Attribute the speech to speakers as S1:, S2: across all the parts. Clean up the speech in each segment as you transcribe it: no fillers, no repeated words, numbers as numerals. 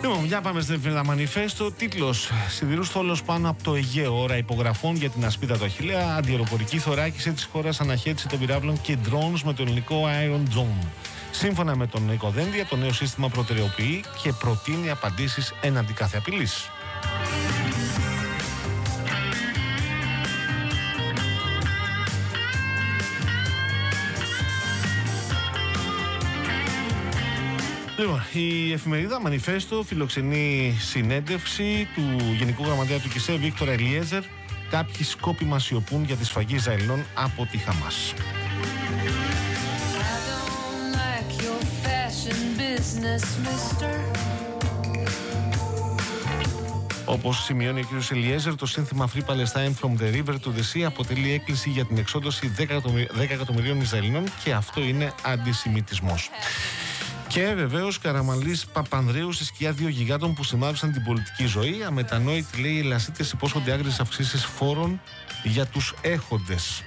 S1: Λοιπόν, για πάμε στην εφημερίδα Μανιφέστο. Τίτλος: Σιδηρούς θόλος πάνω από το Αιγαίο. Ώρα υπογραφών για την ασπίδα του Αχιλλέα. Αντιαεροπορική θωράκιση της χώρας, αναχέτηση των πυράβλων και drones με το ελληνικό Iron Dome. Σύμφωνα με τον Νίκο Δένδια, το νέο σύστημα προτεραιοποιεί και προτείνει απαντήσεις έναντι κάθε απειλής. Λοιπόν, η εφημερίδα Μανιφέστο φιλοξενεί συνέντευξη του Γενικού Γραμματέα του ΚΙΣΕ, Βίκτορ Ελιέζερ. Κάποιοι σκόπιμα σιωπούν για τη σφαγή Ισραηλινών από τη Χαμάς. Όπως σημειώνει ο κ. Ελιέζερ, το σύνθημα Free Palestine from the River to the Sea αποτελεί έκκληση για την εξόντωση 10 εκατομμυρίων Ισραηλινών και αυτό είναι αντισημιτισμός. Και βεβαίως Καραμανλής Παπανδρέου στη σκιά δύο γιγάντων που σημάδεψαν την πολιτική ζωή. Αμετανόητη, λέει, οι ελασίτες υπόσχονται άγριες αυξήσεις φόρων για τους έχοντες.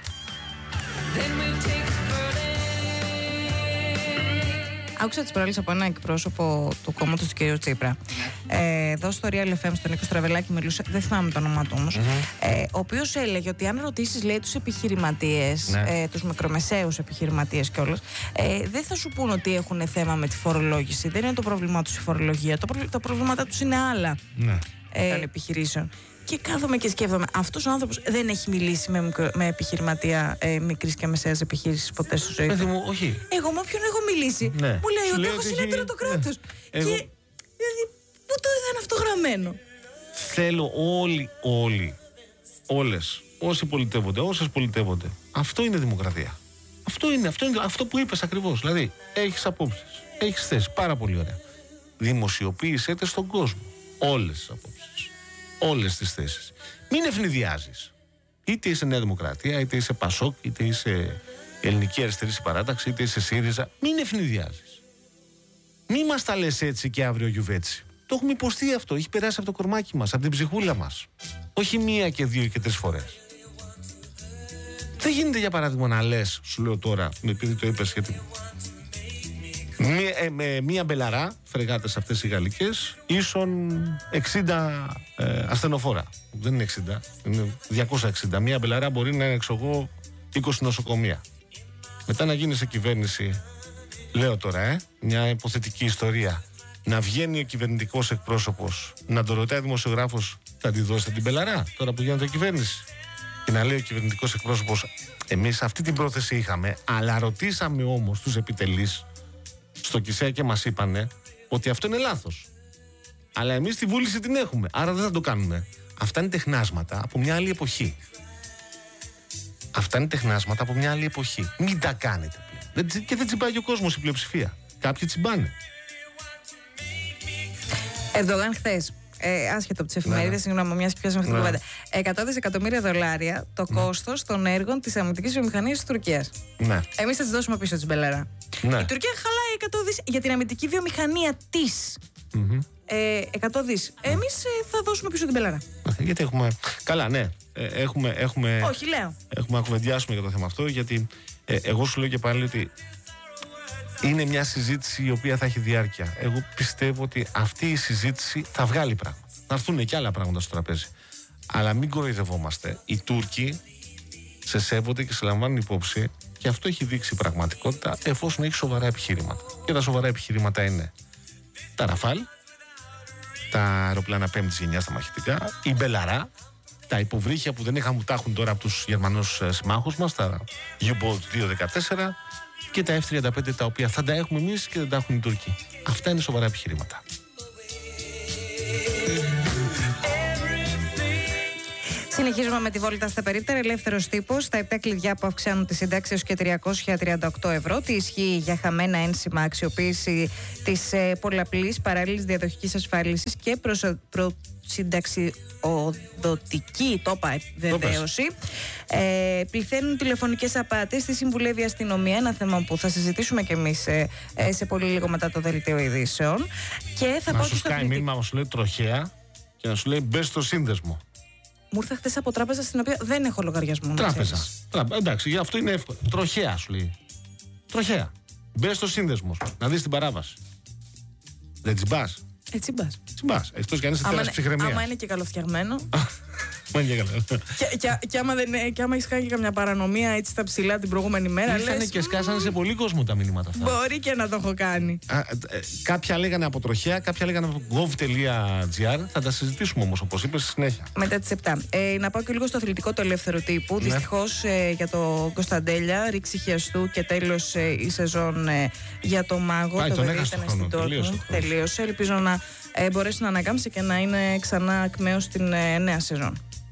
S2: Άκουσα τις προάλλες από ένα εκπρόσωπο του κόμματος του κ. Τσίπρα. Εδώ στο Real FM, στον Νίκο Στραβελάκη, μιλούσε, δεν θυμάμαι το όνομά του όμως, ο οποίος έλεγε ότι αν ρωτήσεις, λέει, τους επιχειρηματίες, τους μικρομεσαίους επιχειρηματίες κιόλας, δεν θα σου πούν ότι έχουν θέμα με τη φορολόγηση. Δεν είναι το πρόβλημά τους η φορολογία. Τα προβλήματά τους είναι άλλα των επιχειρήσεων. Και κάθομαι και σκέφτομαι, αυτός ο άνθρωπος δεν έχει μιλήσει με επιχειρηματία μικρής και μεσαίας επιχείρησης ποτέ στη ζωή του.
S1: Όχι.
S2: Εγώ με όποιον έχω μιλήσει, μου λέει ότι έχω συνέτερο το κράτος. Και δηλαδή, πού το είδαν αυτό γραμμένο?
S1: Θέλω όλες, όσοι πολιτεύονται, όσες πολιτεύονται. Αυτό είναι δημοκρατία. Αυτό είναι αυτό που είπες ακριβώς. Δηλαδή, έχεις απόψεις, έχεις θέσεις, πάρα πολύ ωραία. Δημοσιοποίησέ τες στον κόσμο. Όλες τις απόψεις. Όλες τις θέσεις. Μην ευνηδιάζεις. Είτε είσαι Νέα Δημοκρατία, είτε είσαι Πασόκ, είτε είσαι Ελληνική Αριστερή Συμπαράταξη, είτε είσαι ΣΥΡΙΖΑ. Μην ευνηδιάζεις. Μην μας τα λες έτσι και αύριο γιουβέτσι. Το έχουμε υποστεί αυτό. Έχει περάσει από το κορμάκι μας, από την ψυχούλα μας. Όχι μία και δύο και τρεις φορές. Δεν γίνεται, για παράδειγμα, να λες, σου λέω τώρα, επειδή το είπες, γιατί. Μία μπελαρά, φρεγάτες αυτές οι γαλλικές, ίσον 60 ασθενοφόρα. Δεν είναι 60, είναι 260. Μία μπελαρά μπορεί να είναι, εξωγώ, 20 νοσοκομεία. Μετά να γίνει σε κυβέρνηση, λέω τώρα, μια υποθετική ιστορία, να βγαίνει ο κυβερνητικός εκπρόσωπος, να το ρωτάει δημοσιογράφος, θα τη δώσετε την μπελαρά, τώρα που γίνεται κυβέρνηση? Και να λέει ο κυβερνητικός εκπρόσωπος, εμείς αυτή την πρόθεση είχαμε, αλλά ρωτήσαμε όμως τους επιτελείς στο ΚΙΣΕ και μας είπανε ότι αυτό είναι λάθος. Αλλά εμείς τη βούληση την έχουμε, άρα δεν θα το κάνουμε. Αυτά είναι τεχνάσματα από μια άλλη εποχή. Μην τα κάνετε πλέον. Και δεν τσιμπάει ο κόσμος, η πλειοψηφία. Κάποιοι τσιμπάνε.
S2: Ερντογάν χθες, άσχετο από τις εφημερίδες, συγγνώμη, μιας και πιάσαμε αυτή την κουβέντα. $100 δισεκατομμύρια το κόστος των έργων της αμυντικής βιομηχανίας της Τουρκίας. Εμείς θα τις δώσουμε πίσω την μπελαρά. Η Τουρκία χαλάει 100 δις για την αμυντική βιομηχανία της. 100 δις. Εμείς θα δώσουμε πίσω την μπελαρά.
S1: Γιατί έχουμε. Καλά, ναι.
S2: Όχι, λέω.
S1: Έχουμε να κουβεντιάσουμε για το θέμα αυτό, γιατί εγώ σου λέω και πάλι ότι είναι μια συζήτηση η οποία θα έχει διάρκεια. Εγώ πιστεύω ότι αυτή η συζήτηση θα βγάλει πράγματα. Θα έρθουν και άλλα πράγματα στο τραπέζι. Αλλά μην κοροϊδευόμαστε. Οι Τούρκοι σε σέβονται και σε λαμβάνουν υπόψη, και αυτό έχει δείξει πραγματικότητα, εφόσον έχει σοβαρά επιχειρήματα. Και τα σοβαρά επιχειρήματα είναι τα Ραφάλ, τα αεροπλάνα 5ης γενιάς, τα μαχητικά, η Μπελαρά, τα υποβρύχια που δεν είχαν που τα έχουν τώρα από τους Γερμανούς συμμάχους μας, τα U-Boat 214 και τα F-35, τα οποία θα τα έχουμε εμείς και δεν τα έχουν οι Τούρκοι. Αυτά είναι σοβαρά επιχειρήματα.
S2: Συνεχίζουμε με τη βόλτα στα περίπτερα. Ελεύθερος τύπος. Τα 7 κλειδιά που αυξάνουν τη σύνταξη έως και 338 ευρώ. Τι ισχύει για χαμένα ένσημα, αξιοποίηση της πολλαπλής παράλληλης διαδοχικής ασφάλισης και προσυνταξιοδοτική βεβαίωση. Πληθαίνουν τηλεφωνικές απάτες. Τι συμβουλεύει η αστυνομία? Ένα θέμα που θα συζητήσουμε κι εμείς σε πολύ λίγο μετά το δελτίο ειδήσεων. Και θα
S1: να σου σκάει μήνυμα, να σου λέει τροχέα και να σου λέει μπες στο σύνδεσμο.
S2: Μου ήρθε χθες από τράπεζα στην οποία δεν έχω λογαριασμό.
S1: Τράπεζα. Εντάξει, για αυτό είναι εύκολο. Τροχέα σου λέει. Τροχέα. Μπες στο σύνδεσμο. Να δεις την παράβαση. Δεν τσιμπάς.
S2: Τσιμπάς.
S1: Εκτός κι αν είσαι τέλος ψυχραιμίας.
S2: Άμα είναι και καλοφτιαγμένο.
S1: και
S2: και άμα έχεις κάνει καμιά παρανομία έτσι στα ψηλά την προηγούμενη μέρα.
S1: Ήρθανε και σκάσανε σε πολύ κόσμο τα μηνύματα αυτά.
S2: Μπορεί και να το έχω κάνει.
S1: Κάποια λέγανε από τροχέα, κάποια λέγανε από gov.gr. Θα τα συζητήσουμε όμως, όπως είπες, στη συνέχεια.
S2: Μετά τις 7. Να πάω και λίγο στο αθλητικό του ελεύθερου τύπου. Ναι. Δυστυχώς για το Κωνσταντέλια, ρήξη χιαστού και τέλος η σεζόν για το Μάγο.
S1: Πάει,
S2: το
S1: τον
S2: παιδί ήταν στην Dortmund. Τελείωσε. Ελπίζω να μπορέσει να ανακάμψει και να είναι ξανά ακμαίος στην νέα σεζόν.